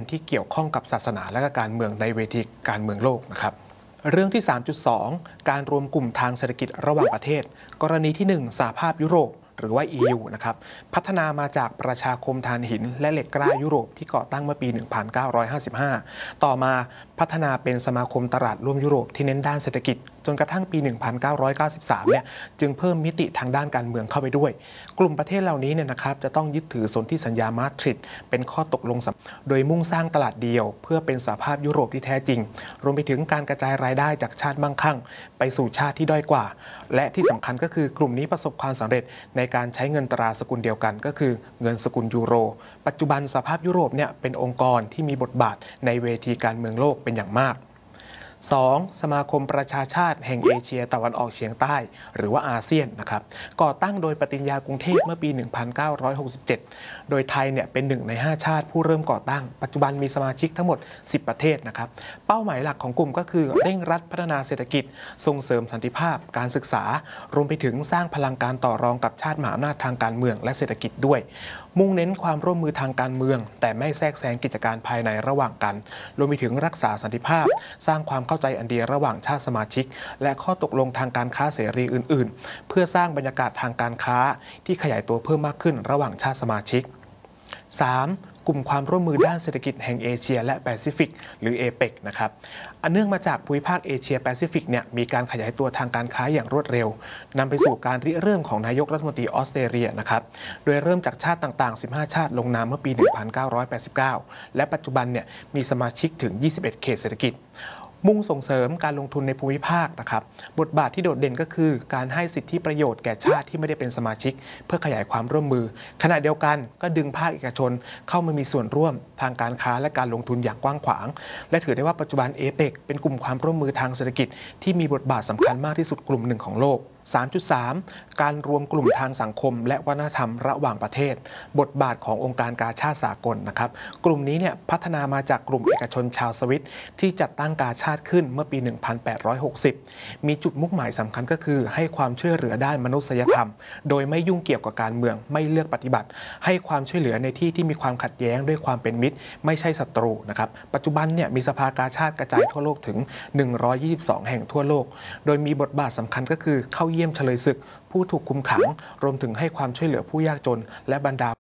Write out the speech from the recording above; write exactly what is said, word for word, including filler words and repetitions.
ที่เกี่ยวข้องกับศาสนาและการเมืองในเวทีการเมืองโลกนะครับเรื่องที่ สามจุดสอง การรวมกลุ่มทางเศรษฐกิจระหว่างประเทศกรณีที่ หนึ่ง สหภาพยุโรปหรือว่า อี ยู นะครับพัฒนามาจากประชาคมถ่านหินและเหล็กกล้ายุโรปที่ก่อตั้งเมื่อปี หนึ่งพันเก้าร้อยห้าสิบห้า ต่อมาพัฒนาเป็นสมาคมตลาดร่วมยุโรปที่เน้นด้านเศรษฐกิจจนกระทั่งปี หนึ่งพันเก้าร้อยเก้าสิบสาม เนี่ยจึงเพิ่มมิติทางด้านการเมืองเข้าไปด้วยกลุ่มประเทศเหล่านี้เนี่ยนะครับจะต้องยึดถือสนธิสัญญามาดริดเป็นข้อตกลงโดยมุ่งสร้างตลาดเดียวเพื่อเป็นสหภาพยุโรปที่แท้จริงรวมไปถึงการกระจายรายได้จากชาติมั่งคั่งไปสู่ชาติที่ด้อยกว่าและที่สำคัญก็คือกลุ่มนี้ประสบความสำเร็จในการใช้เงินตราสกุลเดียวกันก็คือเงินสกุลยูโรปัจจุบันสหภาพยุโรปเนี่ยเป็นองค์กรที่มีบทบาทในเวทีการเมืองโลกเป็นอย่างมาก สอง. สมาคมประชาชาติแห่งเอเชียตะวันออกเฉียงใต้หรือว่าอาเซียนนะครับก่อตั้งโดยปฏิญญากรุงเทพเมื่อปี หนึ่งพันเก้าร้อยหกสิบเจ็ด โดยไทยเนี่ยเป็นหนึ่งในห้าชาติผู้เริ่มก่อตั้งปัจจุบันมีสมาชิกทั้งหมดสิบประเทศนะครับเป้าหมายหลักของกลุ่มก็คือเร่งรัดพัฒนาเศรษฐกิจส่งเสริมสันติภาพการศึกษารวมไปถึงสร้างพลังการต่อรองกับชาติมหาอำนาจทางการเมืองและเศรษฐกิจด้วยมุ่งเน้นความร่วมมือทางการเมืองแต่ไม่แทรกแซงกิจการภายในระหว่างกันรวมไปถึงรักษาสันติภาพสร้างความเข้าใจอันเดียวระหว่างชาติสมาชิกและข้อตกลงทางการค้าเสรีอื่นๆเพื่อสร้างบรรยากาศทางการค้าที่ขยายตัวเพิ่มมากขึ้นระหว่างชาติสมาชิก สาม. กลุ่มความร่วมมือด้านเศรษฐกิจแห่งเอเชียและแปซิฟิกหรือ เอเปก นะครับอันเนื่องมาจากภูมิภาคเอเชียแปซิฟิกเนี่ยมีการขยายตัวทางการค้าอย่างรวดเร็วนำไปสู่การริเริ่มของนายกรัฐมนตรีออสเตรเลียนะครับโดยเริ่มจากชาติต่างๆสิบห้าชาติลงนามเมื่อปี หนึ่งพันเก้าร้อยแปดสิบเก้า และปัจจุบันเนี่ยมีสมาชิกถึงยี่สิบเอ็ดเขตเศรษฐกิจมุ่งส่งเสริมการลงทุนในภูมิภาคนะครับบทบาทที่โดดเด่นก็คือการให้สิทธิประโยชน์แก่ชาติที่ไม่ได้เป็นสมาชิกเพื่อขยายความร่วมมือขณะเดียวกันก็ดึงภาคเอกชนเข้ามามีส่วนร่วมทางการค้าและการลงทุนอย่างกว้างขวางและถือได้ว่าปัจจุบัน เอเปก เป็นกลุ่มความร่วมมือทางเศรษฐกิจที่มีบทบาทสำคัญมากที่สุดกลุ่มหนึ่งของโลก สามจุดสาม การรวมกลุ่มทางสังคมและวัฒนธรรมระหว่างประเทศบทบาทขององค์การกาชาดสากลนะครับกลุ่มนี้เนี่ยพัฒนามาจากกลุ่มเอกชนชาวสวิตที่จัดตั้งกาชาดขึ้นเมื่อปี หนึ่งพันแปดร้อยหกสิบ มีจุดมุ่งหมายสำคัญก็คือให้ความช่วยเหลือด้านมนุษยธรรมโดยไม่ยุ่งเกี่ยวกับการเมืองไม่เลือกปฏิบัติให้ความช่วยเหลือในที่ที่มีความขัดแย้งด้วยความเป็นมิตรไม่ใช่ศัตรูนะครับปัจจุบันเนี่ยมีสภากาชาดกระจายทั่วโลกถึงหนึ่งร้อยยี่สิบสองแห่งทั่วโลกโดยมีบทบาทสำคัญก็คือเข้าเยี่ยมเฉลยศึกผู้ถูกคุมขังรวมถึงให้ความช่วยเหลือผู้ยากจนและบรรดา